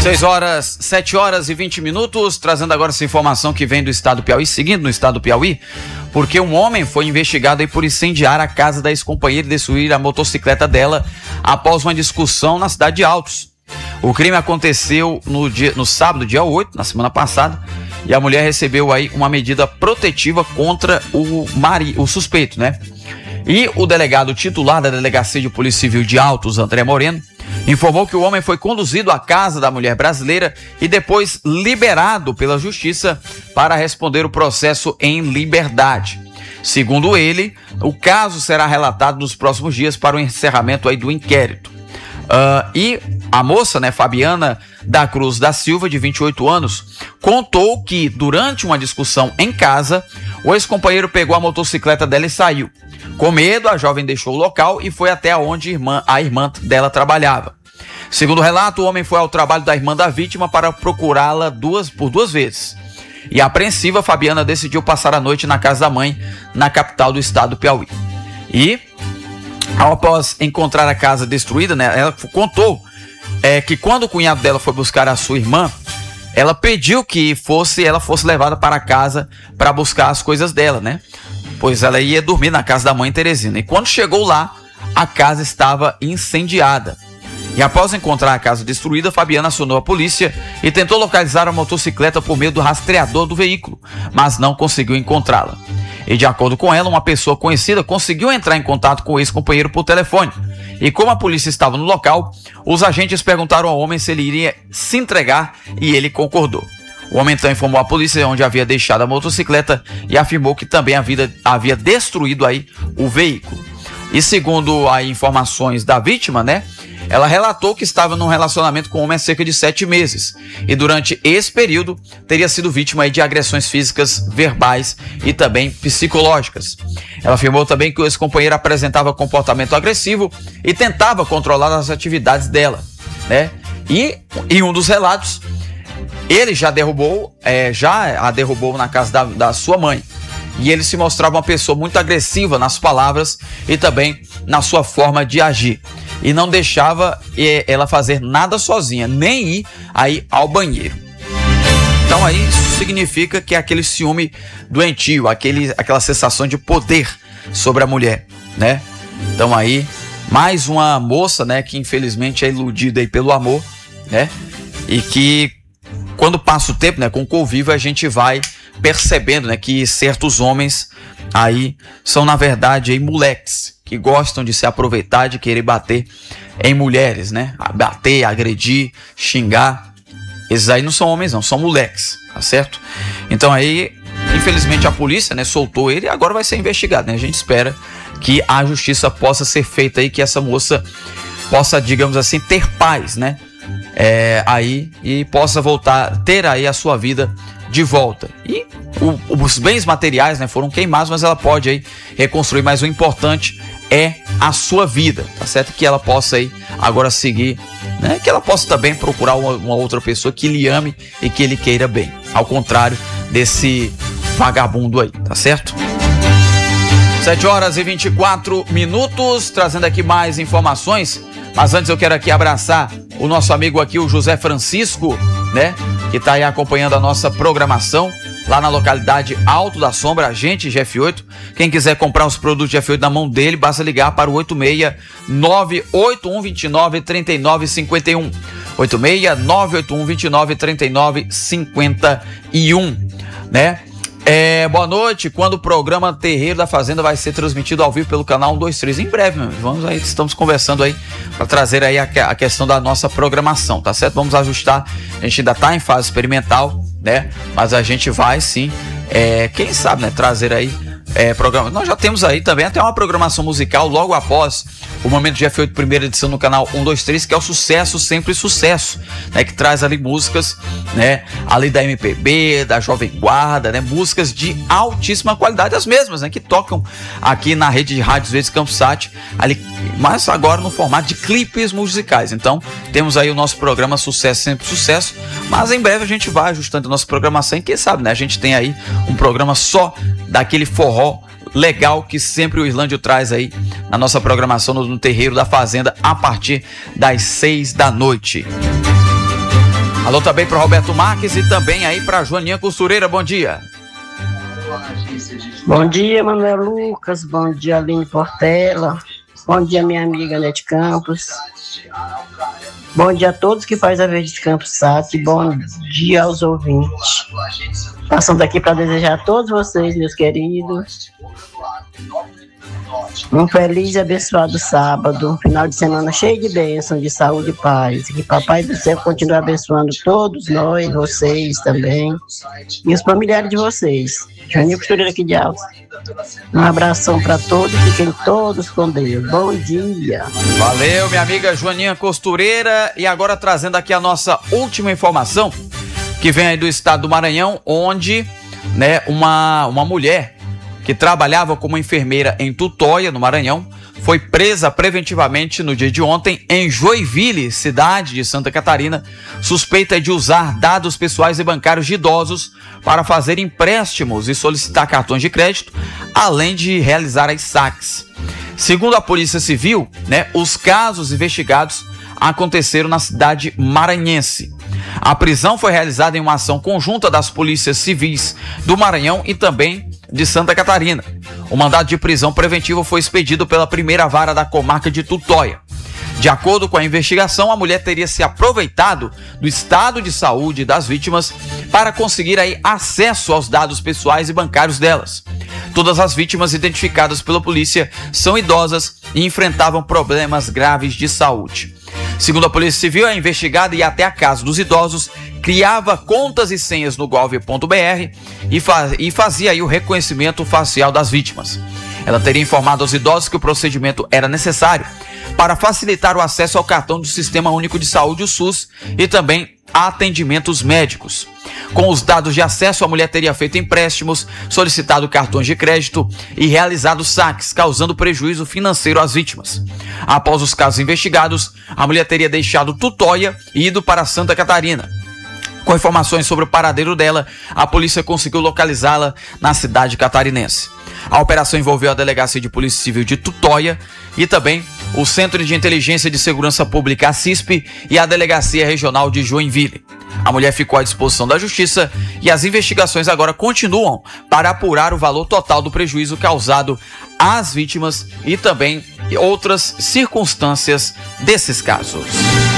7 horas e 20 minutos, trazendo agora essa informação que vem do estado do Piauí, seguindo no estado do Piauí, porque um homem foi investigado aí por incendiar a casa da ex-companheira e destruir a motocicleta dela após uma discussão na cidade de Altos. O crime aconteceu no sábado, dia 8, na semana passada, e a mulher recebeu aí uma medida protetiva contra o suspeito, né? E o delegado titular da Delegacia de Polícia Civil de Altos, André Moreno, informou que o homem foi conduzido à casa da mulher brasileira e depois liberado pela justiça para responder o processo em liberdade. Segundo ele, o caso será relatado nos próximos dias para o encerramento aí do inquérito. E a moça, né, Fabiana da Cruz da Silva, de 28 anos, contou que durante uma discussão em casa, o ex-companheiro pegou a motocicleta dela e saiu. Com medo, a jovem deixou o local e foi até onde a irmã dela trabalhava. Segundo o relato, o homem foi ao trabalho da irmã da vítima para procurá-la por duas vezes. E apreensiva, Fabiana decidiu passar a noite na casa da mãe, na capital do estado do Piauí. E, após encontrar a casa destruída, né, ela contou que quando o cunhado dela foi buscar a sua irmã, ela pediu que ela fosse levada para casa para buscar as coisas dela, né? Pois ela ia dormir na casa da mãe Teresina. E quando chegou lá, a casa estava incendiada. E após encontrar a casa destruída, Fabiana acionou a polícia e tentou localizar a motocicleta por meio do rastreador do veículo, mas não conseguiu encontrá-la. E de acordo com ela, uma pessoa conhecida conseguiu entrar em contato com o ex-companheiro por telefone. E como a polícia estava no local, os agentes perguntaram ao homem se ele iria se entregar e ele concordou. O homem então informou a polícia onde havia deixado a motocicleta e afirmou que também havia destruído aí o veículo. E segundo as informações da vítima, né, ela relatou que estava num relacionamento com o homem há cerca de 7 meses e durante esse período teria sido vítima aí de agressões físicas, verbais e também psicológicas. Ela afirmou também que o ex-companheiro apresentava comportamento agressivo e tentava controlar as atividades dela, né? E em um dos relatos, ele já a derrubou na casa da sua mãe. E ele se mostrava uma pessoa muito agressiva nas palavras e também na sua forma de agir. E não deixava ela fazer nada sozinha, nem ir aí ao banheiro. Então aí isso significa que é aquele ciúme doentio, aquela sensação de poder sobre a mulher, né? Então aí, mais uma moça, né, que infelizmente é iludida aí pelo amor, né? E que quando passa o tempo, né, com o convívio, a gente vai percebendo, né, que certos homens aí são, na verdade, aí, moleques que gostam de se aproveitar, de querer bater em mulheres, né? Bater, agredir, xingar. Esses aí não são homens, não, são moleques, tá certo? Então aí, infelizmente, a polícia, né, soltou ele e agora vai ser investigado, né? A gente espera que a justiça possa ser feita aí, que essa moça possa, digamos assim, ter paz, né? Aí e possa voltar, ter aí a sua vida de volta. E os bens materiais, né, foram queimados, mas ela pode aí reconstruir, mas o importante é a sua vida, tá certo? Que ela possa aí agora seguir, né? Que ela possa também procurar uma outra pessoa que lhe ame e que ele queira bem, ao contrário desse vagabundo aí, tá certo? 7 horas e 24 minutos, trazendo aqui mais informações. Mas antes eu quero aqui abraçar o nosso amigo aqui, o José Francisco, né? Que está aí acompanhando a nossa programação lá na localidade Alto da Sombra, agente GF8. Quem quiser comprar os produtos GF8 na mão dele, basta ligar para o 869-8129-3951. 869-8129-3951, né? Boa noite. Quando o programa Terreiro da Fazenda vai ser transmitido ao vivo pelo canal 123? Em breve, meu. Vamos aí, estamos conversando aí para trazer aí a questão da nossa programação, tá certo? Vamos ajustar. A gente ainda está em fase experimental, né? Mas a gente vai sim, quem sabe, né, trazer aí programa. Nós já temos aí também até uma programação musical logo após o Momento GF8 primeira edição no canal 123, que é o Sucesso Sempre Sucesso, né, que traz ali músicas, né, ali da MPB, da Jovem Guarda, né, músicas de altíssima qualidade, as mesmas, né, que tocam aqui na rede de rádios Verdes Campsat, ali, mas agora no formato de clipes musicais. Então temos aí o nosso programa Sucesso Sempre Sucesso, mas em breve a gente vai ajustando a nossa programação e quem sabe, né, a gente tem aí um programa só daquele forró legal que sempre o Irlândio traz aí na nossa programação no Terreiro da Fazenda a partir das 6 da noite. Alô também para Roberto Marques e também aí para Joaninha Costureira, bom dia. Bom dia, Manuel Lucas, bom dia, Aline Portela, bom dia, minha amiga Nete Campos, bom dia a todos que fazem a Verde Campos SAT, bom dia aos ouvintes. Passando aqui para desejar a todos vocês, meus queridos, um feliz e abençoado sábado, um final de semana cheio de bênçãos, de saúde e paz. Que Papai do Céu continue abençoando todos nós, vocês também, e os familiares de vocês. Joaninha Costureira aqui de Alves. Um abração para todos, fiquem todos com Deus. Bom dia. Valeu, minha amiga Joaninha Costureira. E agora trazendo aqui a nossa última informação, que vem aí do estado do Maranhão, onde, né, uma mulher que trabalhava como enfermeira em Tutóia, no Maranhão, foi presa preventivamente no dia de ontem em Joinville, cidade de Santa Catarina, suspeita de usar dados pessoais e bancários de idosos para fazer empréstimos e solicitar cartões de crédito, além de realizar as saques. Segundo a Polícia Civil, né, os casos investigados aconteceram na cidade maranhense. A prisão foi realizada em uma ação conjunta das polícias civis do Maranhão e também de Santa Catarina. O mandado de prisão preventiva foi expedido pela primeira vara da comarca de Tutóia. De acordo com a investigação, a mulher teria se aproveitado do estado de saúde das vítimas para conseguir aí acesso aos dados pessoais e bancários delas. Todas as vítimas identificadas pela polícia são idosas e enfrentavam problemas graves de saúde. Segundo a Polícia Civil, a investigada ia até a casa dos idosos, criava contas e senhas no gov.br e fazia aí o reconhecimento facial das vítimas. Ela teria informado aos idosos que o procedimento era necessário para facilitar o acesso ao cartão do Sistema Único de Saúde, o SUS, e também a atendimentos médicos. Com os dados de acesso, a mulher teria feito empréstimos, solicitado cartões de crédito e realizado saques, causando prejuízo financeiro às vítimas. Após os casos investigados, a mulher teria deixado Tutóia e ido para Santa Catarina. Com informações sobre o paradeiro dela, a polícia conseguiu localizá-la na cidade catarinense. A operação envolveu a Delegacia de Polícia Civil de Tutóia e também o Centro de Inteligência de Segurança Pública, a CISP, e a Delegacia Regional de Joinville. A mulher ficou à disposição da Justiça e as investigações agora continuam para apurar o valor total do prejuízo causado às vítimas e também outras circunstâncias desses casos.